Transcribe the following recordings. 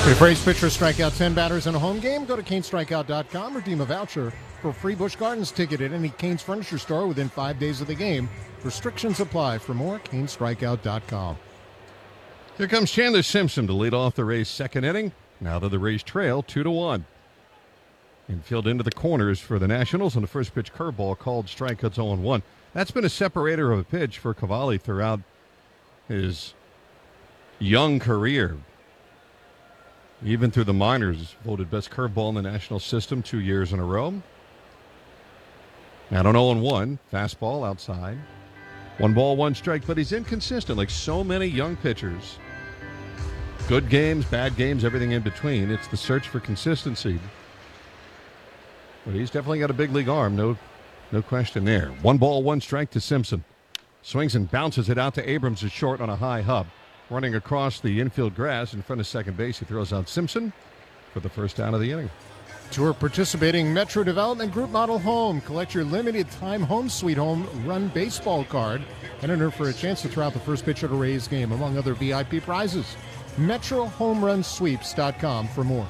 If Rays pitchers strike out 10 batters in a home game, go to CaneStrikeout.com, redeem a voucher for a free Busch Gardens ticket at any Cane's Furniture store within 5 days of the game. Restrictions apply. For more, CaneStrikeout.com. Here comes Chandler Simpson to lead off the Rays' second inning. Now that the Rays trail 2-1. Infield into the corners for the Nationals, and the first pitch curveball called strike. It's 0-1. That's been a separator of a pitch for Cavalli throughout his young career. Even through the minors, voted best curveball in the national system 2 years in a row. Now an 0-1, fastball outside. 1 ball, 1 strike, but he's inconsistent like so many young pitchers. Good games, bad games, everything in between. It's the search for consistency. But he's definitely got a big league arm, no question there. 1 ball, 1 strike to Simpson. Swings and bounces it out to Abrams at short on a high hub. Running across the infield grass in front of second base, he throws out Simpson for the first down of the inning. Tour participating Metro Development Group Model Home. Collect your limited time Home Sweet Home Run baseball card and enter for a chance to throw out the first pitch at a Rays game, among other VIP prizes. MetroHomeRunSweeps.com for more.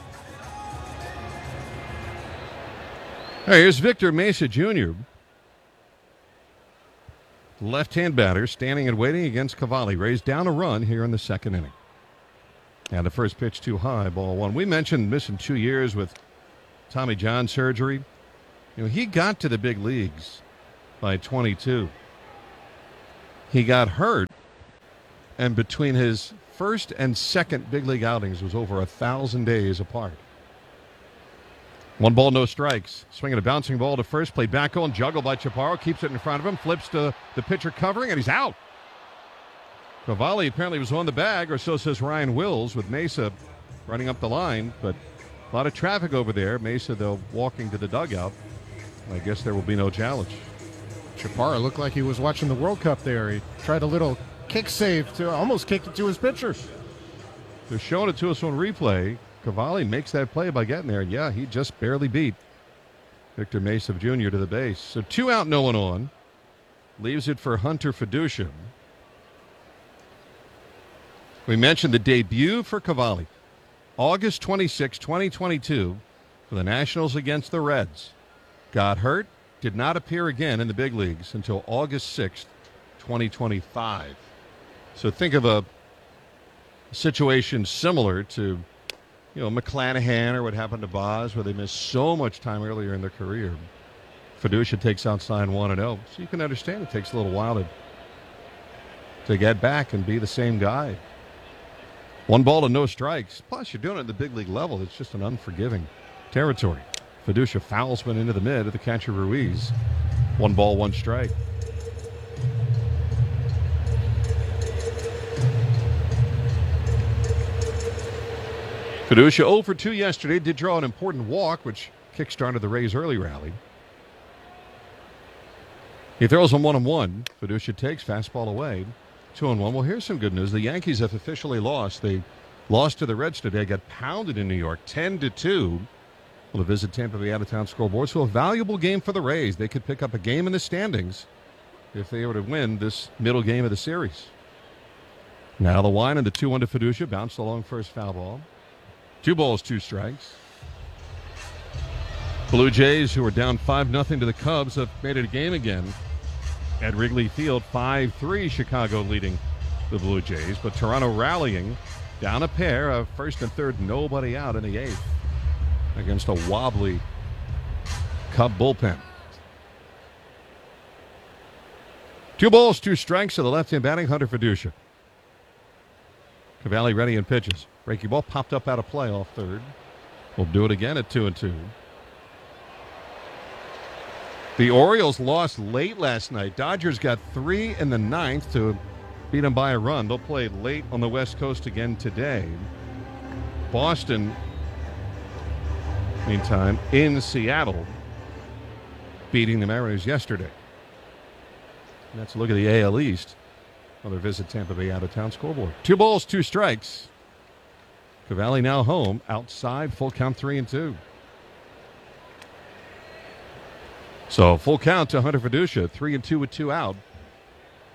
Hey, here's Victor Mesa Jr., left-hand batter, standing and waiting against Cavalli. Rays down a run here in the second inning. And the first pitch too high, ball 1. We mentioned missing 2 years with Tommy John surgery. You know, he got to the big leagues by 22. He got hurt, and between his first and second big league outings was over 1,000 days apart. 1 ball, no strikes. Swinging a bouncing ball to first, played back on, juggled by Chaparro, keeps it in front of him, flips to the pitcher covering, and he's out. Cavalli apparently was on the bag, or so says Ryan Wills, with Mesa running up the line, but a lot of traffic over there. Mesa, though, walking to the dugout. I guess there will be no challenge. Chaparro looked like he was watching the World Cup there. He tried a little kick save to almost kick it to his pitcher. They're showing it to us on replay. Cavalli makes that play by getting there, and yeah, he just barely beat Victor Mesa Jr. to the base. So 2 out, no one on. Leaves it for Hunter Fiducia. We mentioned the debut for Cavalli. August 26, 2022, for the Nationals against the Reds. Got hurt, did not appear again in the big leagues until August 6th, 2025. So think of a situation similar to, you know, McClanahan or what happened to Boz, where they missed so much time earlier in their career. Fiducia takes outside 1-0. So you can understand it takes a little while to get back and be the same guy. 1 ball and no strikes. Plus, you're doing it at the big league level. It's just an unforgiving territory. Fiducia fouls one into the mid of the catcher Ruiz. 1 ball, 1 strike. Fiducia 0 for 2 yesterday. Did draw an important walk, which kick-started the Rays' early rally. He throws on 1-1. Fiducia takes fastball away. 2-1. Well, here's some good news. The Yankees have officially lost. They lost to the Reds today. Got pounded in New York, 10-2. We'll visit Tampa Bay out-of-town scoreboard. So a valuable game for the Rays. They could pick up a game in the standings if they were to win this middle game of the series. Now the wine and the 2-1 to Fiducia. Bounced along first foul ball. 2 balls, 2 strikes. Blue Jays, who are down 5-0 to the Cubs, have made it a game again at Wrigley Field. 5-3 Chicago leading the Blue Jays, but Toronto rallying down a pair of first and third, nobody out in the 8th against a wobbly Cub bullpen. 2 balls, 2 strikes to the left-hand batting, Hunter Fiducia. Cavalli ready and pitches. Breaking ball popped up out of play off third. We'll do it again at 2-2. The Orioles lost late last night. Dodgers got 3 in the 9th to beat them by a run. They'll play late on the West Coast again today. Boston, meantime, in Seattle, beating the Mariners yesterday. And that's a look at the AL East. Another visit Tampa Bay out-of-town scoreboard. 2 balls, 2 strikes. Cavalli now home, outside, full count 3-2. So full count to Hunter Fiducia, 3-2 with 2 out.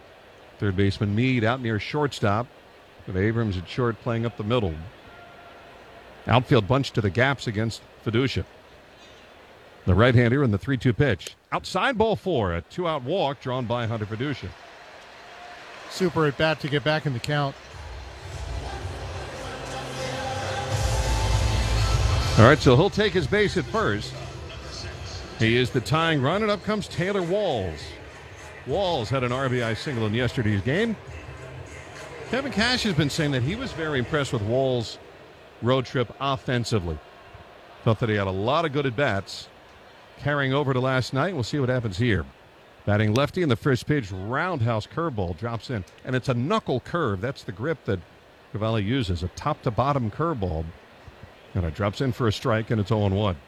Third baseman Meade out near shortstop, with Abrams at short playing up the middle. Outfield bunched to the gaps against Fiducia. The right-hander in the 3-2 pitch. Outside ball 4, a 2-out walk drawn by Hunter Fiducia. Super at bat to get back in the count. All right, so he'll take his base at first. He is the tying run, and up comes Taylor Walls. Walls had an RBI single in yesterday's game. Kevin Cash has been saying that he was very impressed with Walls' road trip offensively. Thought that he had a lot of good at-bats. Carrying over to last night, we'll see what happens here. Batting lefty in the first pitch, roundhouse curveball drops in. And it's a knuckle curve. That's the grip that Cavalli uses, a top-to-bottom curveball. And it drops in for a strike, and it's 0-1.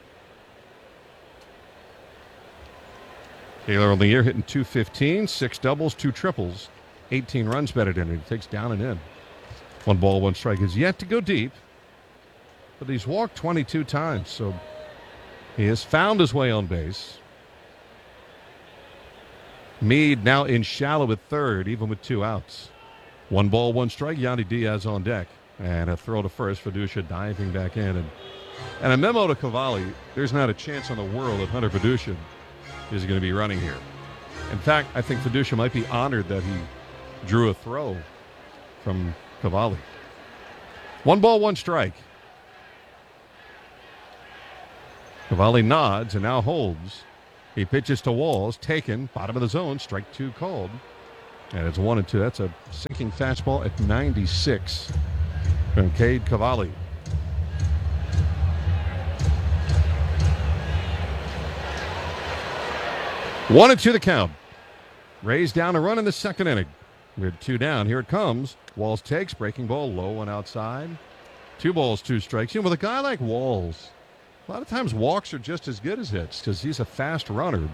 Taylor on the year hitting .215, 6 doubles, 2 triples, 18 runs batted in. He takes down and in. 1 ball, 1 strike is yet to go deep, but he's walked 22 times, so he has found his way on base. Meade now in shallow at third, even with 2 outs. 1 ball, 1 strike. Yandy Diaz on deck, and a throw to first. Fiducia diving back in, and a memo to Cavalli. There's not a chance in the world that Hunter Fiducia is going to be running here. In fact, I think Fiducia might be honored that he drew a throw from Cavalli. 1 ball, 1 strike. Cavalli nods and now holds. He pitches to Walls, taken, bottom of the zone, strike 2 called. And it's 1-2. That's a sinking fastball at 96 from Cade Cavalli. One and 2 the count. Rays down a run in the second inning. With 2 down, here it comes. Walls takes, breaking ball, low and outside. 2 balls, 2 strikes. You know, with a guy like Walls, a lot of times walks are just as good as hits because he's a fast runner.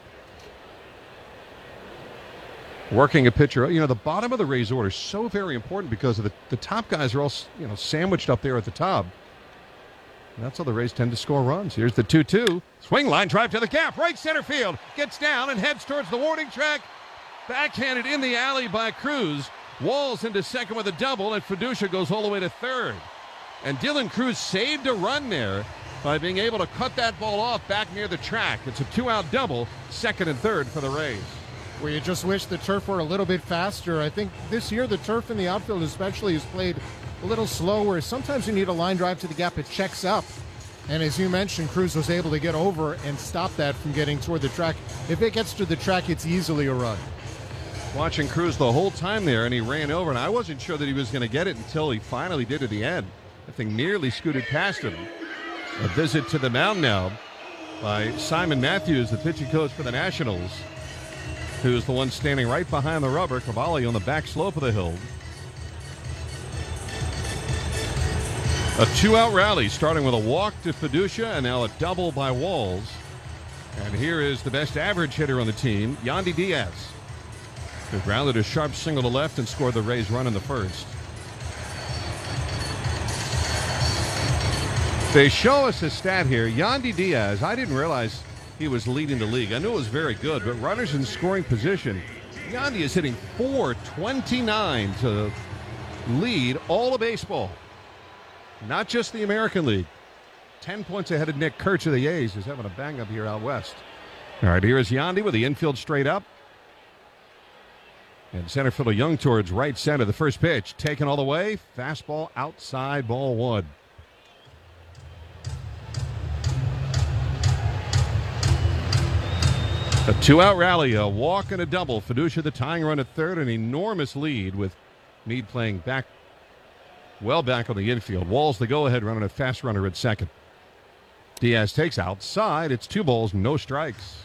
Working a pitcher, you know, the bottom of the Rays order is so very important because of the top guys are all, you know, sandwiched up there at the top. And that's how the Rays tend to score runs. Here's the 2-2. Swing line drive to the gap. Right center field. Gets down and heads towards the warning track. Backhanded in the alley by Cruz. Walls into second with a double, and Fiducia goes all the way to third. And Dylan Cruz saved a run there by being able to cut that ball off back near the track. It's a 2-out double, second and third for the Rays. Well, you just wish the turf were a little bit faster. I think this year the turf in the outfield especially has played a little slow, where sometimes you need a line drive to the gap. It checks up. And as you mentioned, Cruz was able to get over and stop that from getting toward the track. If it gets to the track, it's easily a run. Watching Cruz the whole time there, and he ran over, and I wasn't sure that he was going to get it until he finally did at the end. That thing nearly scooted past him. A visit to the mound now by Simon Matthews, the pitching coach for the Nationals, who's the one standing right behind the rubber. Cavalli on the back slope of the hill. A 2-out rally, starting with a walk to Fiducia and now a double by Walls. And here is the best average hitter on the team, Yandy Diaz, who grounded a sharp single to left and scored the Rays' run in the first. They show us a stat here. Yandy Diaz, I didn't realize he was leading the league. I knew it was very good, but runners in scoring position, Yandy is hitting .429 to lead all of baseball. Not just the American League. 10 points ahead of Nick Kurtz of the A's, who's having a bang-up here out west. All right, here is Yandy with the infield straight up. And center fielder Young towards right center. The first pitch taken all the way. Fastball outside, ball 1. A 2-out rally, a walk and a double. Fiducia the tying run at third, an enormous lead with Meade playing back, well back on the infield. Walls the go-ahead runner, a fast runner at second. Diaz takes outside. It's 2 balls, no strikes.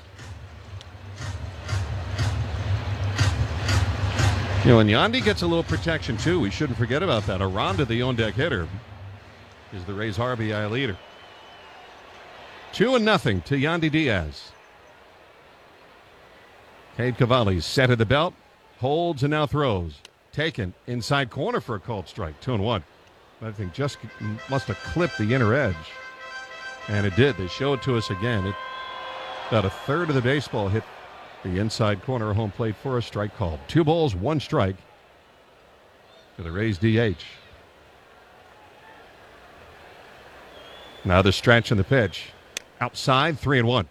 You know, and Yandy gets a little protection, too. We shouldn't forget about that. Aranda, the on-deck hitter, is the Rays' RBI leader. 2-0 to Yandy Diaz. Cade Cavalli set at the belt, holds and now throws. Taken inside corner for a called strike. 2-1. I think just must have clipped the inner edge. And it did. They show it to us again. About a third of the baseball hit the inside corner of home plate for a strike called. 2 balls, 1 strike for the Rays DH. Now the stretch and the pitch. Outside, 3-1.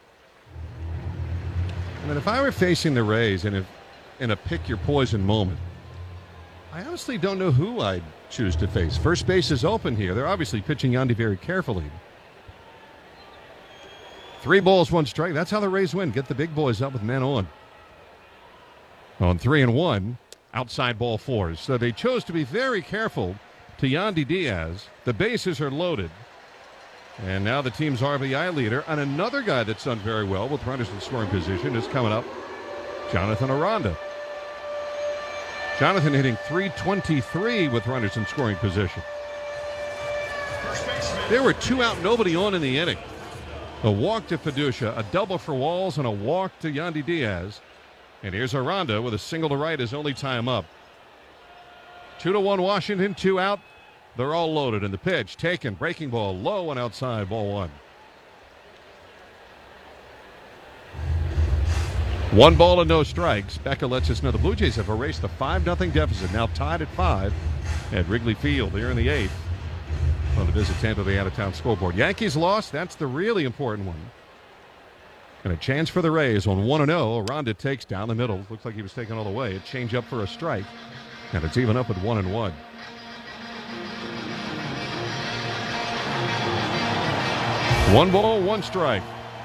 I mean, if I were facing the Rays in a pick your poison moment, I honestly don't know who I'd choose to face. First base is open here. They're obviously pitching Yandy very carefully. 3 balls, 1 strike. That's how the Rays win. Get the big boys up with men on. On 3-1, outside ball 4. So they chose to be very careful to Yandy Diaz. The bases are loaded. And now the team's RBI leader, and another guy that's done very well with runners in scoring position is coming up, Jonathan Aranda. Jonathan hitting .323 with runners in scoring position. There were 2 out, nobody on in the inning. A walk to Fiducia, a double for Walls, and a walk to Yandy Diaz. And here's Aranda with a single to right, his only time up. 2-1 Washington, 2 out. They're all loaded, and the pitch taken, breaking ball low and outside, ball 1. 1 ball and no strikes. Becca lets us know the Blue Jays have erased the 5-0 deficit, now tied at 5 at Wrigley Field here in the 8th. On the visit Tampa Bay out-of-town scoreboard. Yankees lost. That's the really important one. And a chance for the Rays on 1-0. Aranda takes down the middle. Looks like he was taken all the way. A change up for a strike. And it's even up at 1-1. One ball, 1 strike.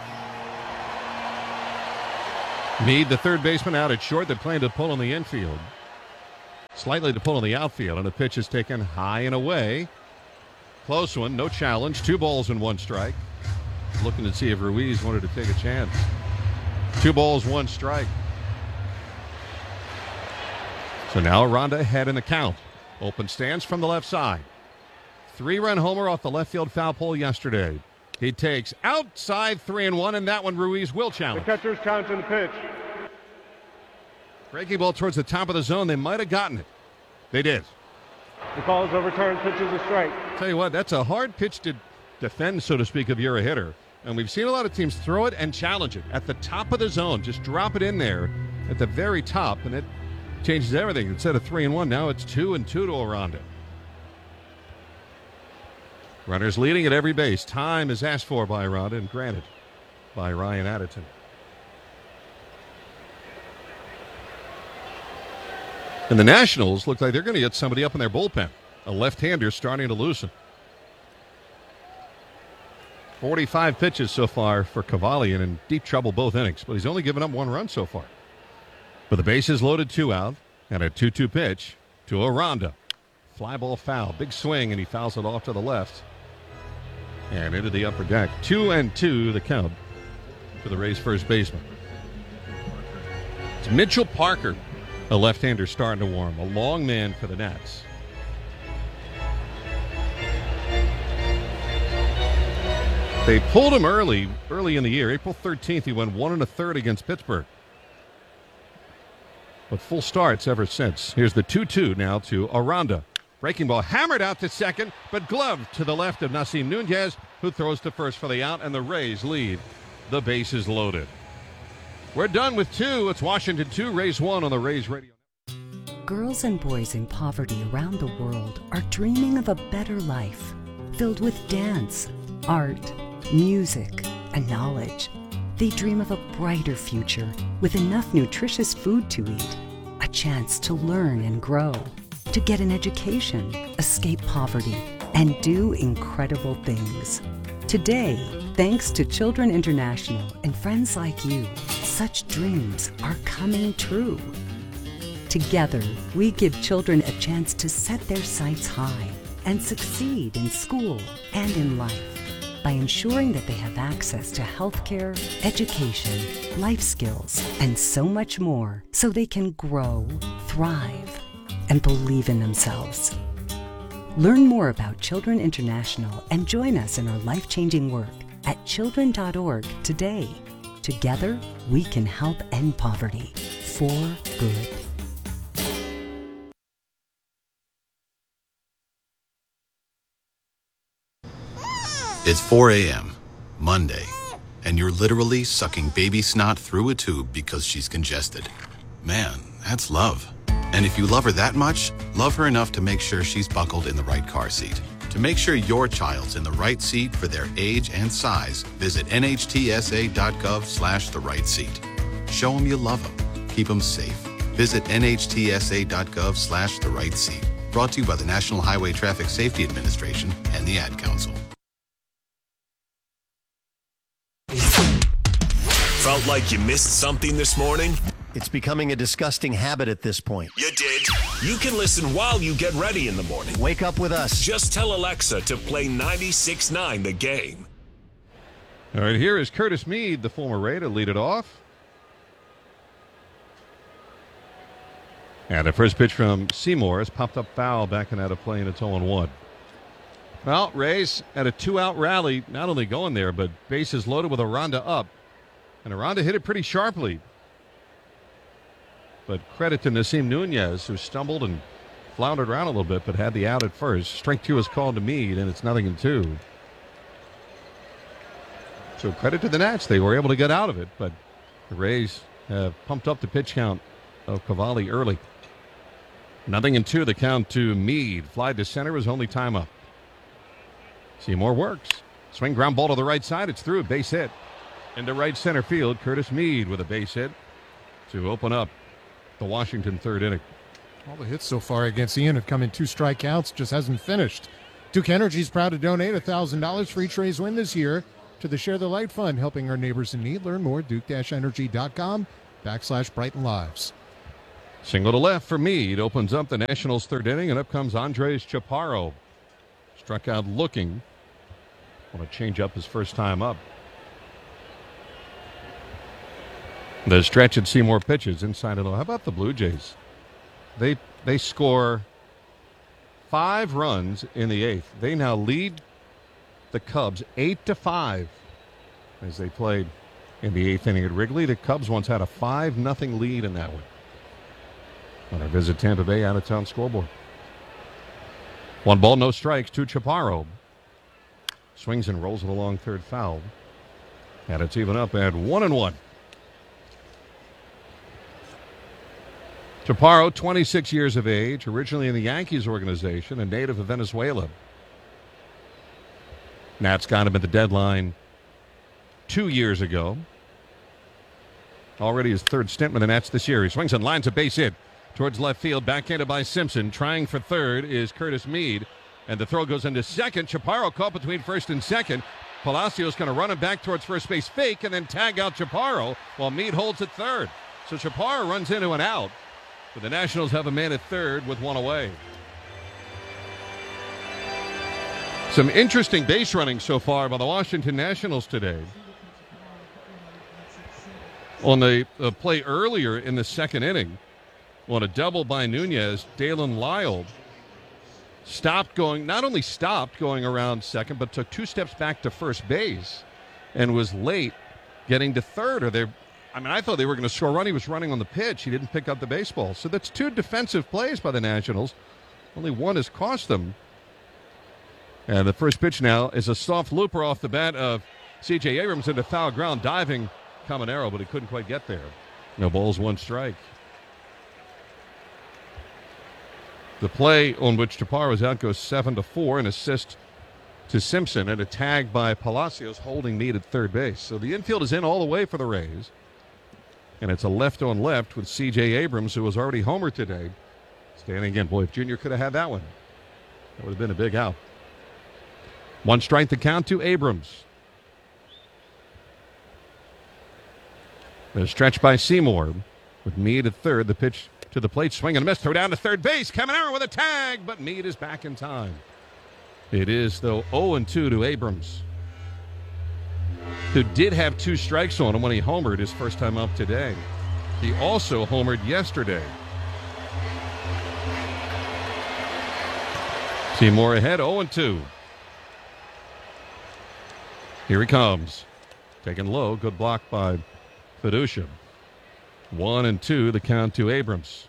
Meade, the third baseman, out at short. They're playing to pull on the infield. Slightly to pull on the outfield. And the pitch is taken high and away. Close one, no challenge. 2 balls and 1 strike. Looking to see if Ruiz wanted to take a chance. 2 balls, 1 strike. So now Aranda ahead in the count. Open stance from the left side. 3-run homer off the left field foul pole yesterday. He takes outside 3-1, and that one Ruiz will challenge. The catcher's counting the pitch. Breaking ball towards the top of the zone. They might have gotten it. They did. The call is overturned. Pitch is a strike. Tell you what, that's a hard pitch to defend, so to speak, if you're a hitter. And we've seen a lot of teams throw it and challenge it at the top of the zone. Just drop it in there at the very top, and it changes everything. Instead of 3-1, now it's 2-2 to Aranda. Runners leading at every base. Time is asked for by Aranda and granted by Ryan Addington. And the Nationals look like they're going to get somebody up in their bullpen. A left-hander starting to loosen. 45 pitches so far for Cavalli, and in deep trouble both innings. But he's only given up 1 run so far. But the bases loaded, 2 out, and a 2-2 pitch to Aranda. Fly ball foul. Big swing, and he fouls it off to the left. And into the upper deck. 2-2 the count for the Rays' first baseman. It's Mitchell Parker, a left-hander starting to warm. A long man for the Nats. They pulled him early in the year. April 13th, he went 1 1/3 against Pittsburgh. But full starts ever since. Here's the 2-2 now to Aranda. Breaking ball hammered out to second, but gloved to the left of Nasim Nunez, who throws to first for the out, and the Rays lead. The base is loaded. We're done with 2. It's Washington 2, Rays 1 on the Rays Radio. Girls and boys in poverty around the world are dreaming of a better life, filled with dance, art, music, and knowledge. They dream of a brighter future with enough nutritious food to eat, a chance to learn and grow, to get an education, escape poverty, and do incredible things. Today, thanks to Children International and friends like you, such dreams are coming true. Together, we give children a chance to set their sights high and succeed in school and in life by ensuring that they have access to healthcare, education, life skills, and so much more so they can grow, thrive, and believe in themselves. Learn more about Children International and join us in our life-changing work at children.org today. Together, we can help end poverty for good. It's 4 a.m., Monday, and you're literally sucking baby snot through a tube because she's congested. Man, that's love. And if you love her that much, love her enough to make sure she's buckled in the right car seat. To make sure your child's in the right seat for their age and size, visit nhtsa.gov/the right seat. Show them you love them. Keep them safe. Visit nhtsa.gov/the right seat. Brought to you by the National Highway Traffic Safety Administration and the Ad Council. Felt like you missed something this morning? It's becoming a disgusting habit at this point. You did. You can listen while you get ready in the morning. Wake up with us. Just tell Alexa to play 96.9 The Game. All right, here is Curtis Mead, the former Ray, to lead it off. And the first pitch from Seymour is popped up foul, backing out of play, and it's 0-1. Well, Rays had a two-out rally, not only going there, but bases loaded with Aranda up. And Aranda hit it pretty sharply. But credit to Nasim Nunez, who stumbled and floundered around a little bit, but had the out at first. Strike two is called to Mead, and it's 0-2. So credit to the Nats. They were able to get out of it, but the Rays have pumped up the pitch count of Cavalli early. 0-2, the count to Mead. Fly to center was only time up. Seymour works. Swing ground ball to the right side. It's through. Base hit. Into right center field. Curtis Mead with a base hit to open up the Washington third inning. All the hits so far against Ian have come in 2 strikeouts, just hasn't finished. Duke Energy is proud to donate $1,000 for each Rays win this year to the Share the Light Fund, helping our neighbors in need. Learn more at duke-energy.com/Brighten Lives. Single to left for Mead. Opens up the Nationals third inning, and up comes Andres Chaparro. Struck out looking. Want to change up his first time up. The stretch at Seymour pitches inside it. How about the Blue Jays? They score 5 runs in the 8th. They now lead the Cubs 8-5 as they played in the 8th inning at Wrigley. The Cubs once had a 5-0 lead in that one. On our visit Tampa Bay out-of-town scoreboard. 1 ball, no strikes to Chaparro. Swings and rolls it along third foul. And it's even up at 1-1. Chaparro, 26 years of age, originally in the Yankees organization, a native of Venezuela. Nats got him at the deadline 2 years ago. Already his third stint with the Nats this year. He swings and lines a base hit towards left field, backhanded by Simpson. Trying for third is Curtis Mead, and the throw goes into second. Chaparro caught between first and second. Palacios going to run him back towards first base, fake, and then tag out Chaparro while Mead holds at third. So Chaparro runs into an out. But the Nationals have a man at third with 1 away. Some interesting base running so far by the Washington Nationals today. On the play earlier in the second inning, on a double by Nunez, Dalen Lyle not only stopped going around second, but took 2 steps back to first base and was late getting to third. I thought they were going to score a run. He was running on the pitch. He didn't pick up the baseball. So that's 2 defensive plays by the Nationals. Only 1 has cost them. And the first pitch now is a soft looper off the bat of C.J. Abrams into foul ground, diving Caminero, but he couldn't quite get there. No balls, 1 strike. The play on which Chaparro was out goes 7-4, an assist to Simpson, and a tag by Palacios holding Mead at third base. So the infield is in all the way for the Rays. And it's a left-on-left with C.J. Abrams, who was already homered today. Standing again. Boy, if Junior could have had that one, that would have been a big out. 1 strike to count to Abrams. The stretch by Seymour with Mead at third. The pitch to the plate, swing and a miss. Throw down to third base. Caminero with a tag, but Mead is back in time. It is, though, 0-2 to Abrams, who did have 2 strikes on him when he homered his first time up today. He also homered yesterday. Seymour ahead, 0-2. Here he comes. Taken low, good block by Fiducia. 1-2, the count to Abrams.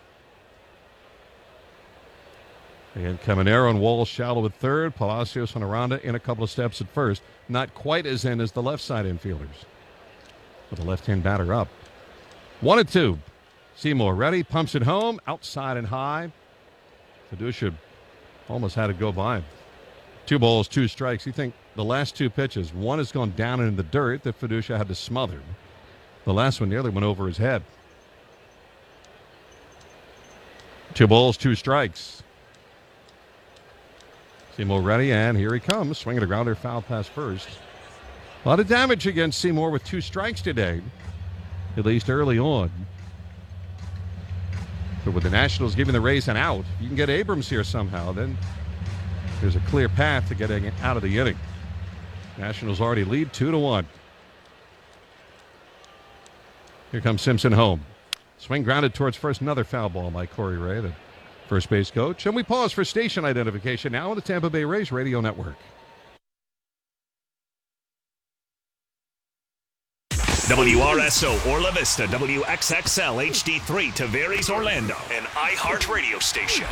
And Caminero and Walsh shallow at third. Palacios and Aranda in a couple of steps at first. Not quite as in as the left side infielders. With the left-hand batter up. 1-2. Seymour ready, pumps it home, outside and high. Fiducia almost had to go by him. 2 balls, 2 strikes. You think the last 2 pitches, one has gone down in the dirt that Fiducia had to smother. The last one nearly went over his head. 2 balls, 2 strikes. Seymour ready, and here he comes. Swinging a grounder, foul pass first. A lot of damage against Seymour with 2 strikes today, at least early on. But with the Nationals giving the Rays an out, you can get Abrams here somehow, then there's a clear path to getting out of the inning. Nationals already lead 2-1. Here comes Simpson home. Swing grounded towards first, another foul ball by Corey Ray, the first base coach. And we pause for station identification now on the Tampa Bay Rays Radio Network. WRSO Orla Vista, WXXL HD3 Tavares Orlando, an iHeartRadio station.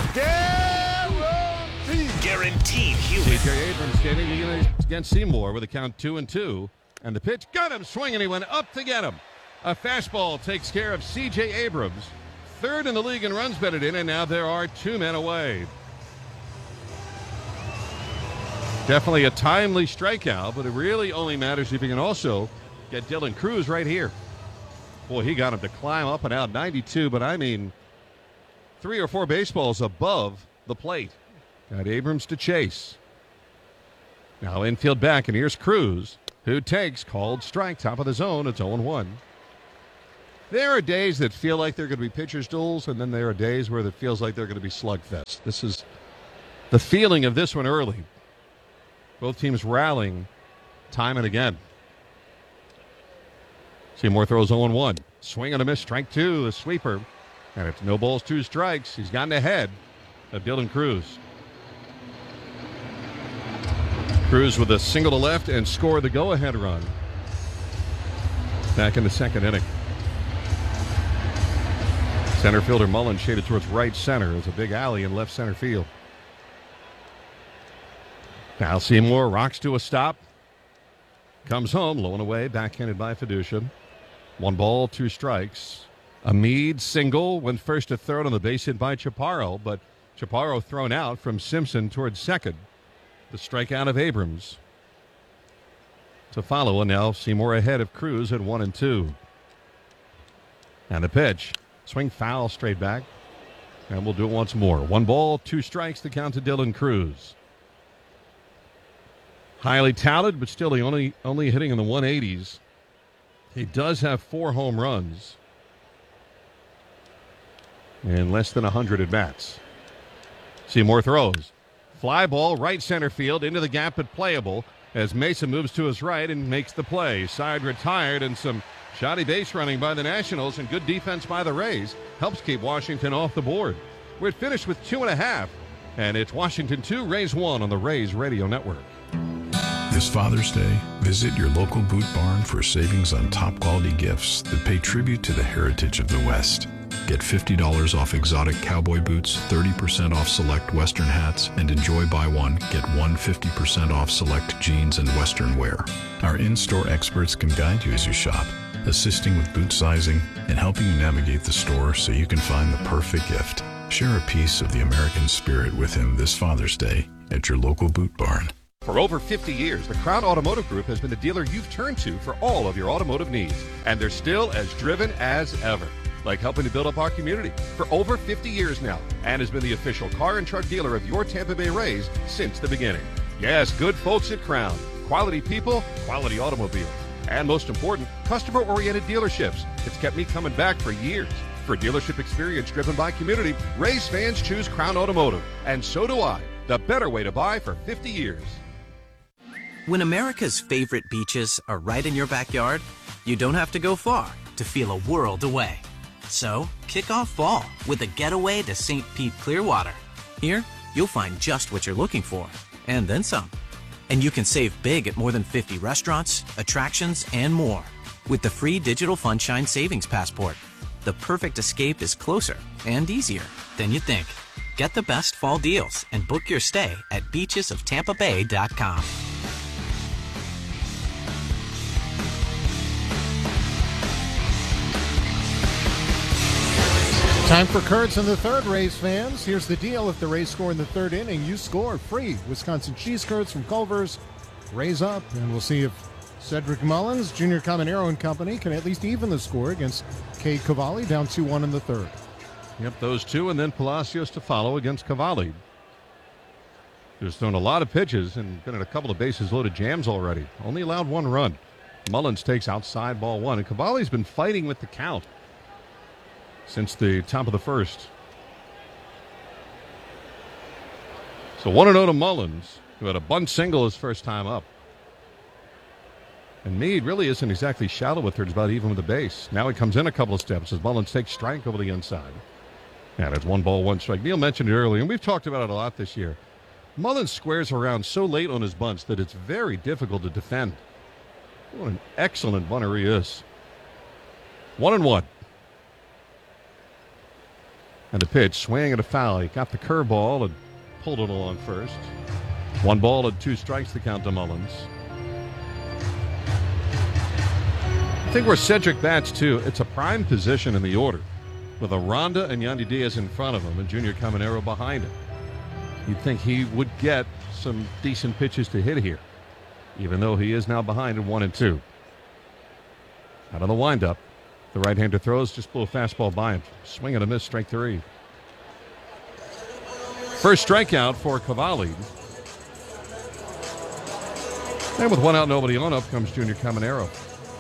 Guaranteed human. C.J. Abrams standing against Seymour with a count 2-2. And the pitch got him swinging. He went up to get him. A fastball takes care of C.J. Abrams. 3rd in the league in runs batted in, and now there are 2 men away. Definitely a timely strikeout, but it really only matters if you can also get Dylan Cruz right here. Boy, he got him to climb up and out 92, but I mean 3 or 4 baseballs above the plate. Got Abrams to chase. Now infield back, and here's Cruz, who takes called strike, top of the zone. It's 0-1. There are days that feel like they're going to be pitcher's duels, and then there are days where it feels like they're going to be slugfest. This is the feeling of this one early. Both teams rallying time and again. Seymour throws 0-1. Swing and a miss, strike 2, the sweeper. And it's no balls, 2 strikes. He's gotten ahead of Dylan Cruz. Cruz with a single to left and scored the go-ahead run. Back in the 2nd inning. Center fielder Mullen shaded towards right center. There's a big alley in left center field. Now Seymour rocks to a stop. Comes home, low and away, backhanded by Fiducia. 1 ball, 2 strikes. Amid single, went first to third on the base hit by Chaparro, but Chaparro thrown out from Simpson towards second. The strikeout of Abrams to follow, and now Seymour ahead of Cruz at 1-2. And the pitch. Swing foul straight back. And we'll do it once more. 1 ball, 2 strikes to count to Dylan Cruz. Highly touted, but still he only hitting in the 180s. He does have 4 home runs and less than 100 at-bats. Seymour throws. Fly ball, right center field, into the gap but playable as Mesa moves to his right and makes the play. Side retired, and some shoddy base running by the Nationals and good defense by the Rays helps keep Washington off the board. We're finished with 2.5, and it's Washington 2, Rays 1 on the Rays Radio Network. This Father's Day, visit your local Boot Barn for savings on top quality gifts that pay tribute to the heritage of the West. Get $50 off exotic cowboy boots, 30% off select Western hats, and enjoy buy one, get one 50% off select jeans and Western wear. Our in-store experts can guide you as you shop, assisting with boot sizing and helping you navigate the store so you can find the perfect gift. Share a piece of the American spirit with him this Father's Day at your local Boot Barn. For over 50 years, the Crown Automotive Group has been the dealer you've turned to for all of your automotive needs, and they're still as driven as ever. Like helping to build up our community for over 50 years now, and has been the official car and truck dealer of your Tampa Bay Rays since the beginning. Yes, good folks at Crown. Quality people, quality automobiles. And most important, customer-oriented dealerships. It's kept me coming back for years. For dealership experience driven by community, Rays fans choose Crown Automotive. And so do I. The better way to buy for 50 years. When America's favorite beaches are right in your backyard, you don't have to go far to feel a world away. So, kick off fall with a getaway to St. Pete Clearwater. Here, you'll find just what you're looking for, and then some. And you can save big at more than 50 restaurants, attractions, and more with the free digital Funshine Savings Passport. The perfect escape is closer and easier than you think. Get the best fall deals and book your stay at beachesoftampabay.com. Time for Kurds in the third, Rays fans. Here's the deal. If the Rays score in the third inning, you score free Wisconsin cheese curds from Culver's. Rays up, and we'll see if Cedric Mullins, Junior Caminero and company can at least even the score against Cade Cavalli, down 2-1 in the third. Yep, those two, and then Palacios to follow against Cavalli. Who's thrown a lot of pitches and been in a couple of bases loaded jams already. Only allowed one run. Mullins takes outside ball one, and Cavalli's been fighting with the count since the top of the first. So 1-0 to Mullins, who had a bunt single his first time up. And Meade really isn't exactly shallow with third, about even with the base. Now he comes in a couple of steps as Mullins takes strike over the inside. And it's 1-1 strike. Neil mentioned it earlier, and we've talked about it a lot this year. Mullins squares around so late on his bunts that it's very difficult to defend. What an excellent bunter he is. 1-1. And the pitch, swing and a foul. He got the curveball and pulled it along first. 1 ball and 2 strikes to count to Mullins. I think where Cedric bats, too, it's a prime position in the order, with Aranda and Yandy Diaz in front of him and Junior Caminero behind him. You'd think he would get some decent pitches to hit here, even though he is now behind in 1-2. Out of the windup, the right-hander throws, just blew a fastball by him. Swing and a miss, strike 3. First strikeout for Cavalli. And with 1 out, nobody on, up comes Junior Caminero.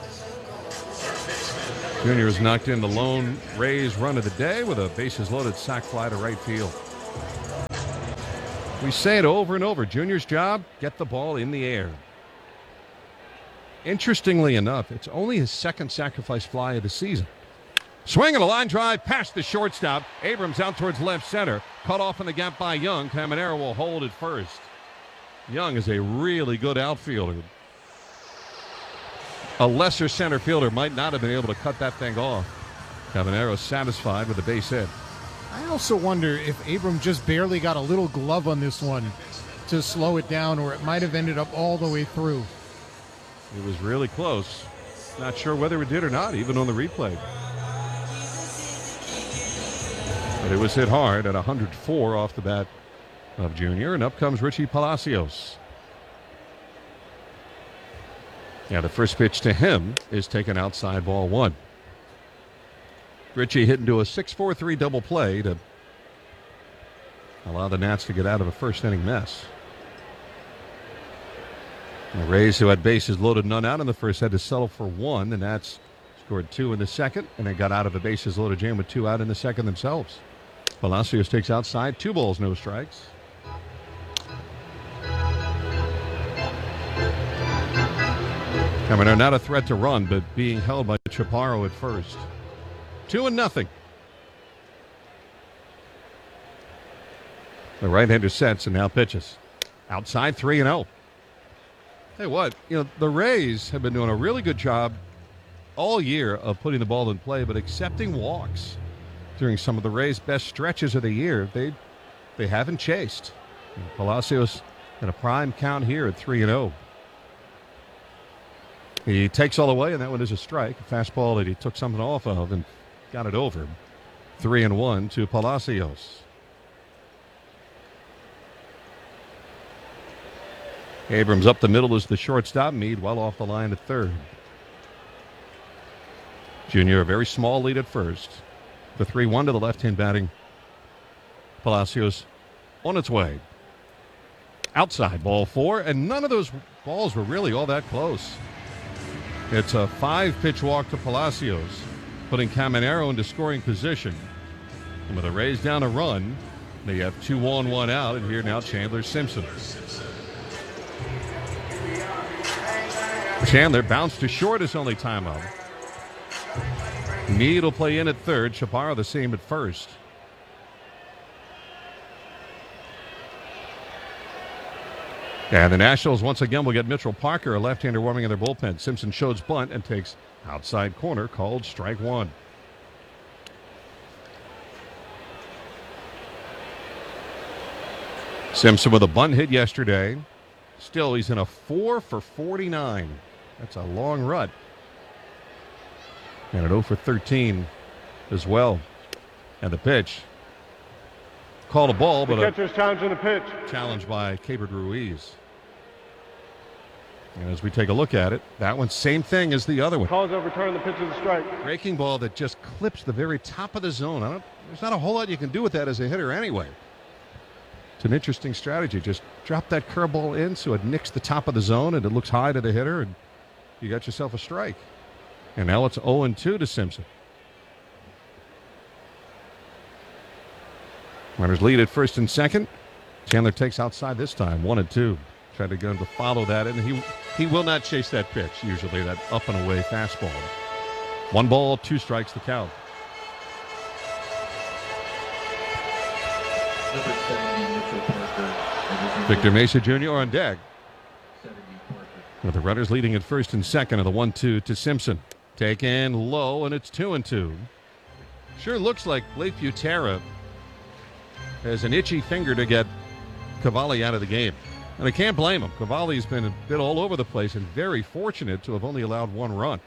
Junior has knocked in the lone Rays run of the day with a bases-loaded sac fly to right field. We say it over and over. Junior's job, get the ball in the air. Interestingly enough, it's only his second sacrifice fly of the season. Swing and a line drive past the shortstop. Abrams out towards left center. Cut off in the gap by Young. Caminero will hold at first. Young is a really good outfielder. A lesser center fielder might not have been able to cut that thing off. Caminero satisfied with a base hit. I also wonder if Abram just barely got a little glove on this one to slow it down, or it might have ended up all the way through. It was really close. Not sure whether it did or not, even on the replay. But it was hit hard at 104 off the bat of Junior, and up comes Richie Palacios. Yeah, the first pitch to him is taken outside, ball 1. Richie hit into a 6-4-3 double play to allow the Nats to get out of a first inning mess. The Rays, who had bases loaded, none out in the first, had to settle for 1. The Nats scored 2 in the second, and they got out of a bases loaded jam with 2 out in the second themselves. Palacios takes outside, 2 balls, no strikes. Caminero not a threat to run, but being held by Chaparro at first. 2-0. The right-hander sets and now pitches. Outside, 3-0. Hey, what? The Rays have been doing a really good job all year of putting the ball in play, but accepting walks during some of the Rays' best stretches of the year. They haven't chased. Palacios in a prime count here at 3-0. He takes all the way, and that one is a strike. A fastball that he took something off of and got it over. 3-1 to Palacios. Abrams up the middle as the shortstop. Meade well off the line at third. Junior, a very small lead at first. The 3-1 to the left-hand batting Palacios on its way. Outside, ball 4, and none of those balls were really all that close. It's a 5-pitch walk to Palacios, putting Caminero into scoring position. And with the Rays down a run, they have 2 on, 1 out, and here now Chandler Simpson. Chandler bounced to short his only time out. Meade will play in at third. Chaparro the same at first. And the Nationals once again will get Mitchell Parker, a left-hander, warming in their bullpen. Simpson shows bunt and takes outside corner, called strike 1. Simpson with a bunt hit yesterday. Still, he's in a 4 for 49. That's a long rut. And an 0 for 13 as well. And the pitch. Called a ball, The but a catcher's challenging the pitch. challenge by Cabert Ruiz. And as we take a look at it, that one, same thing as the other one. Calls overturned. The pitch is a strike. Breaking ball that just clips the very top of the zone. There's not a whole lot you can do with that as a hitter anyway. It's an interesting strategy. Just drop that curveball in so it nicks the top of the zone and it looks high to the hitter, and you got yourself a strike. And now it's 0-2 to Simpson. Runners lead at first and second. Chandler takes outside this time, 1-2. Tried to go to follow that, and he will not chase that pitch, usually, that up and away fastball. 1-2 strikes the count. Victor Mesa Jr. on deck. With the runners leading at first and second of the 1-2 to Simpson. Taken low, and it's 2-2. Sure looks like Blake Butera has an itchy finger to get Cavalli out of the game. And I can't blame him. Cavalli's been a bit all over the place and very fortunate to have only allowed one run.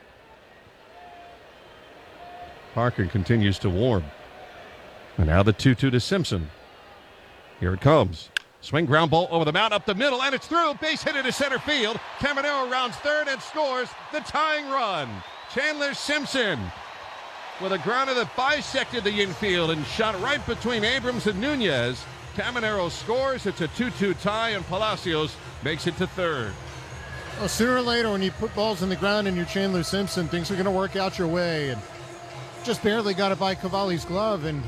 Parker continues to warm. And now the 2-2 to Simpson. Here it comes. Swing ground ball over the mound, up the middle, and it's through. Base hit into center field. Caminero rounds third and scores the tying run. Chandler Simpson with a grounder that bisected the infield and shot right between Abrams and Nunez. Caminero scores. It's a 2-2 tie, and Palacios makes it to third. Well, sooner or later, when you put balls in the ground and you're Chandler Simpson, things are going to work out your way. And just barely got it by Cavalli's glove, and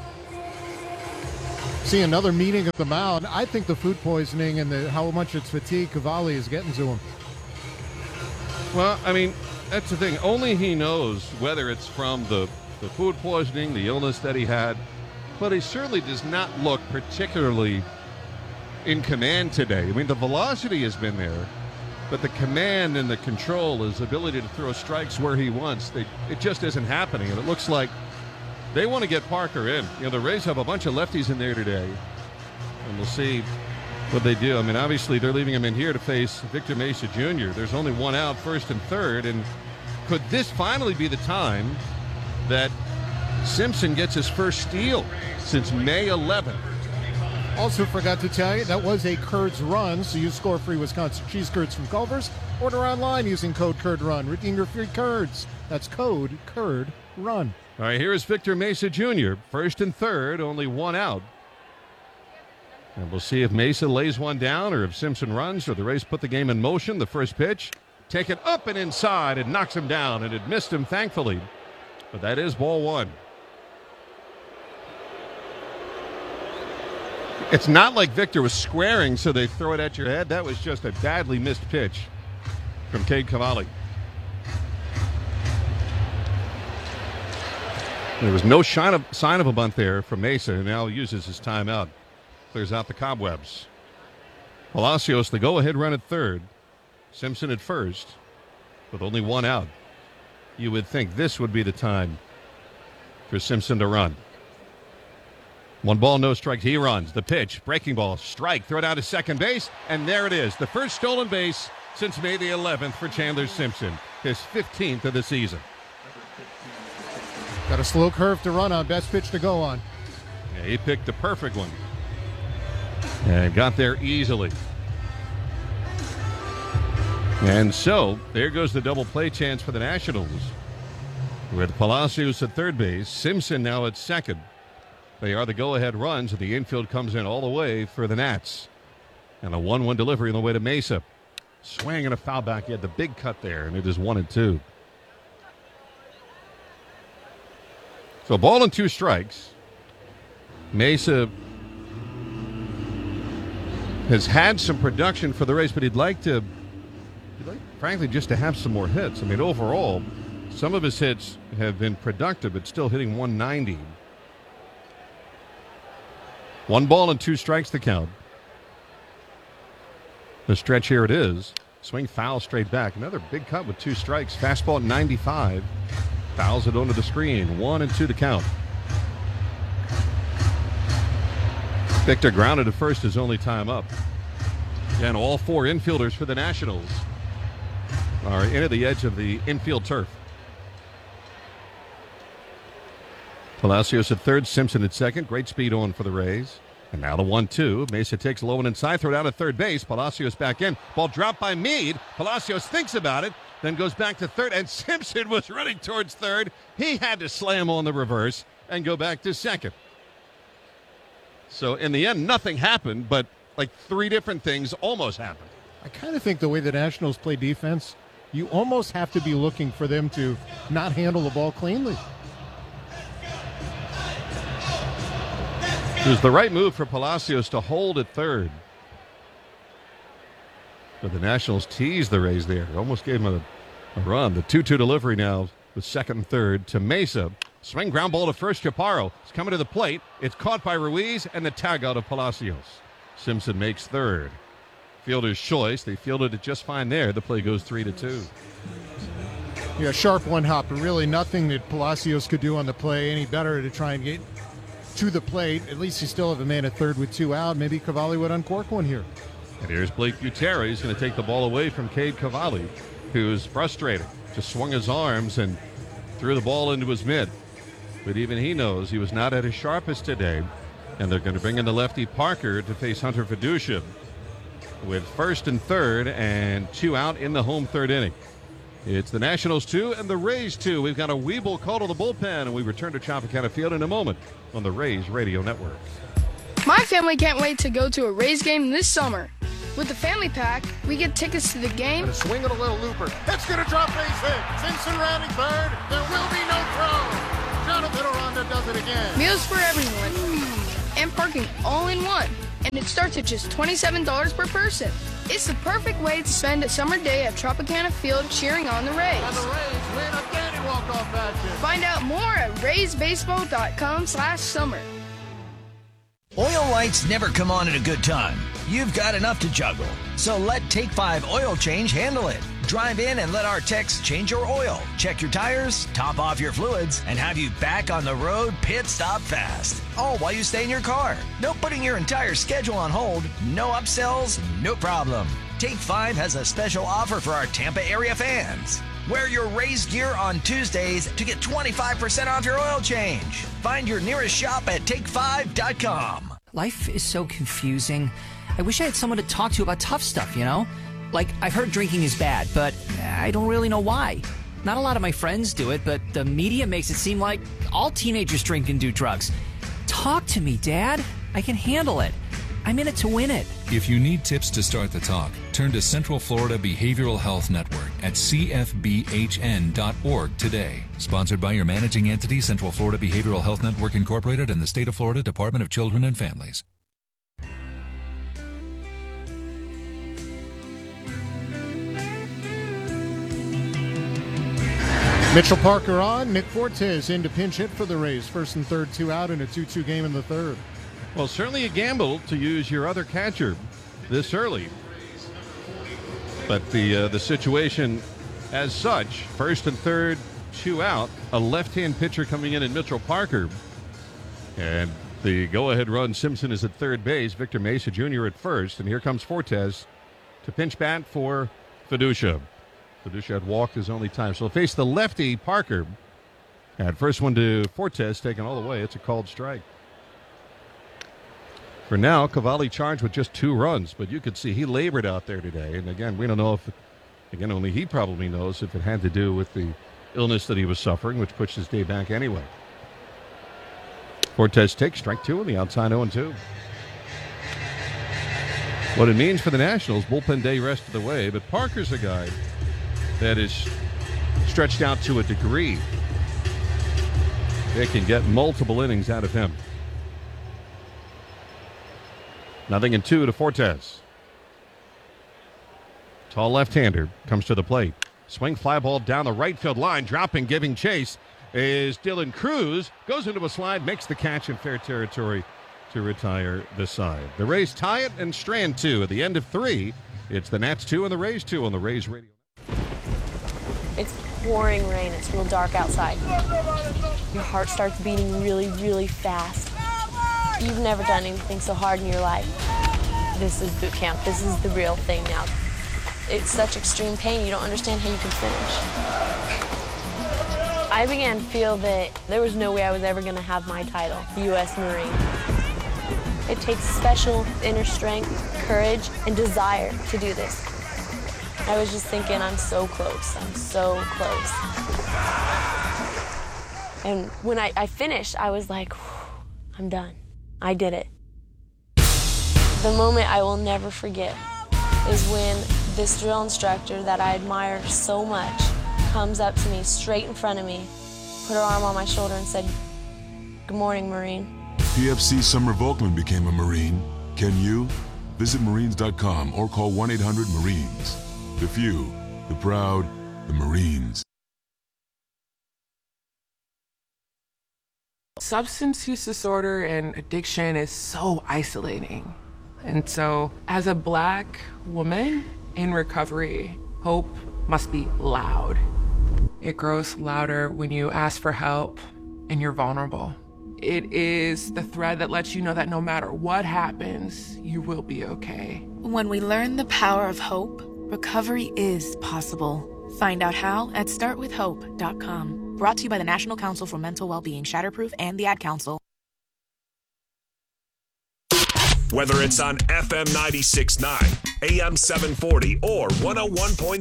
see another meeting of the mound. I think the food poisoning and how much it's fatigue Cavalli is getting to him. Well, I mean, that's the thing. Only he knows whether it's from the food poisoning, the illness that he had. But he certainly does not look particularly in command today. I mean, the velocity has been there, but the command and the control, his ability to throw strikes where he wants, it just isn't happening. And it looks like they want to get Parker in. You know, the Rays have a bunch of lefties in there today, and we'll see what they do. I mean, obviously, they're leaving him in here to face Victor Mesa Jr. There's only one out, first and third, and could this finally be the time that Simpson gets his first steal since May 11th? Also forgot to tell you, that was a Curds run, so you score free Wisconsin cheese curds from Culver's. Order online using code CURD-RUN. Redeem your free curds. That's code CURD-RUN. All right, here is Victor Mesa Jr., first and third, only one out. And we'll see if Mesa lays one down or if Simpson runs or the Rays put the game in motion. The first pitch, taken up and inside, and knocks him down, and it missed him, thankfully. But that is ball one. It's not like Victor was squaring, so they throw it at your head. That was just a badly missed pitch from Cade Cavalli. There was no sign of a bunt there from Mesa, and now uses his timeout. Clears out the cobwebs. Palacios, the go-ahead run at third. Simpson at first, with only one out. You would think this would be the time for Simpson to run. 1 no strike. He runs. The pitch, breaking ball, strike, throw down to second base, and there it is. The first stolen base since May the 11th for Chandler Simpson, his 15th of the season. Got a slow curve to run on, best pitch to go on. Yeah, he picked the perfect one and got there easily. And so there goes the double play chance for the Nationals with Palacios at third base, Simpson now at second. They are the go-ahead runs, and the infield comes in all the way for the Nats. And a 1-1 delivery on the way to Mesa. Swing and a foul back. He had the big cut there, and it is 1-2. So 1-2 strikes. Mesa has had some production for the Rays, but he'd like, frankly, just to have some more hits. I mean, overall, some of his hits have been productive, but still hitting 190. 1-2 strikes the count. The stretch here it is. Swing foul straight back. Another big cut with 2 strikes. Fastball at 95. Fouls it onto the screen. 1-2 to count. Victor grounded at first, his only time up. And all 4 infielders for the Nationals are into the edge of the infield turf. Palacios at third, Simpson at second. Great speed on for the Rays. And now the 1-2. Mesa takes low and inside, throw down at third base. Palacios back in. Ball dropped by Meade. Palacios thinks about it, then goes back to third, and Simpson was running towards third. He had to slam on the reverse and go back to second. So in the end, nothing happened, but like three different things almost happened. I kind of think the way the Nationals play defense, you almost have to be looking for them to not handle the ball cleanly. It was the right move for Palacios to hold at third. But the Nationals teased the Rays there. Almost gave him a run. The 2-2 delivery now with second and third to Mesa. Swing ground ball to first. Chaparro is coming to the plate. It's caught by Ruiz and the tag out of Palacios. Simpson makes third. Fielder's choice. They fielded it just fine there. The play goes 3-2. Yeah, sharp one hop, but really nothing that Palacios could do on the play any better to try and get to the plate. At least you still have a man at third with two out. Maybe Cavalli would uncork one here. And here's Blake Butera. He's going to take the ball away from Cade Cavalli, who's frustrated. Just swung his arms and threw the ball into his mid. But even he knows he was not at his sharpest today. And they're going to bring in the lefty Parker to face Hunter Fiducia with first and third and two out in the home third inning. It's the Nationals 2 and the Rays 2. We've got a Weeble call to the bullpen, and we return to Tropicana Field in a moment on the Rays Radio Network. My family can't wait to go to a Rays game this summer. With the family pack, we get tickets to the game. And a swing and a little looper. It's going to drop base hit. Simpson rounding third. There will be no throw. Jonathan Aranda does it again. Meals for everyone. And parking all in one. And it starts at just $27 per person. It's the perfect way to spend a summer day at Tropicana Field cheering on the Rays. And the Rays win again in walk-off action. Find out more at RaysBaseball.com/summer. Oil lights never come on at a good time. You've got enough to juggle. So let Take 5 Oil Change handle it. Drive in and let our techs change your oil, check your tires, top off your fluids, and have you back on the road pit stop fast. All while you stay in your car. No putting your entire schedule on hold, no upsells, no problem. Take 5 has a special offer for our Tampa area fans. Wear your Rays gear on Tuesdays to get 25% off your oil change. Find your nearest shop at take5.com. Life is so confusing. I wish I had someone to talk to about tough stuff, you know? Like, I've heard drinking is bad, but I don't really know why. Not a lot of my friends do it, but the media makes it seem like all teenagers drink and do drugs. Talk to me, Dad. I can handle it. I'm in it to win it. If you need tips to start the talk, turn to Central Florida Behavioral Health Network at cfbhn.org today. Sponsored by your managing entity, Central Florida Behavioral Health Network Incorporated, and the State of Florida Department of Children and Families. Mitchell Parker on. Nick Fortes in to pinch hit for the Rays. First and third, two out in a 2-2 game in the third. Well, certainly a gamble to use your other catcher this early. But the situation as such, first and third, two out, a left-hand pitcher coming in Mitchell Parker. And the go-ahead run, Simpson is at third base, Victor Mesa Jr. at first. And here comes Fortes to pinch bat for Fiducia. Fiducia had walked his only time. So he'll face the lefty Parker. And first one to Fortes, taken all the way. It's a called strike. For now, Cavalli charged with just 2 runs, but you could see he labored out there today. And again, we don't know if, again, only he probably knows if it had to do with the illness that he was suffering, which pushed his day back anyway. Fortes takes strike 2 on the outside 0-2. What it means for the Nationals, bullpen day rest of the way, but Parker's a guy that is stretched out to a degree. They can get multiple innings out of him. 0-2 to Fortes. Tall left-hander comes to the plate. Swing fly ball down the right field line. Dropping, giving chase is Dylan Cruz. Goes into a slide, makes the catch in fair territory to retire the side. The Rays tie it and strand 2 at the end of 3. It's the Nats 2 and the Rays 2 on the Rays Radio. It's pouring rain. It's real dark outside. Your heart starts beating really, really fast. You've never done anything so hard in your life. This is boot camp. This is the real thing now. It's such extreme pain, you don't understand how you can finish. I began to feel that there was no way I was ever going to have my title, U.S. Marine. It takes special inner strength, courage, and desire to do this. I was just thinking, I'm so close, I'm so close. And when I finished, I was like, I'm done. I did it. The moment I will never forget is when this drill instructor that I admire so much comes up to me straight in front of me, put her arm on my shoulder and said, "Good morning, Marine." PFC Summer Volkman became a Marine. Can you? Visit Marines.com or call 1-800-MARINES. The few, the proud, the Marines. Substance use disorder and addiction is so isolating. And so, as a Black woman in recovery, hope must be loud. It grows louder when you ask for help and you're vulnerable. It is the thread that lets you know that no matter what happens, you will be okay. When we learn the power of hope, recovery is possible. Find out how at startwithhope.com. Brought to you by the National Council for Mental Wellbeing, Shatterproof, and the Ad Council. Whether it's on FM 96.9, AM 740, or 101.1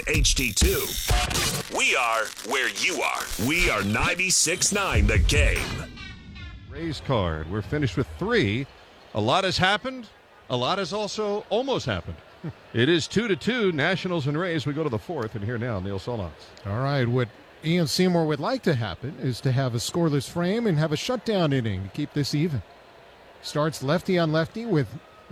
HD2, we are where you are. We are 96.9 The Game. Rays card. We're finished with 3. A lot has happened. A lot has also almost happened. It is 2-2, Nationals and Rays. We go to the 4th, and here now, Neil Solondz. All right, what Ian Seymour would like to happen is to have a scoreless frame and have a shutdown inning to keep this even. Starts lefty on lefty with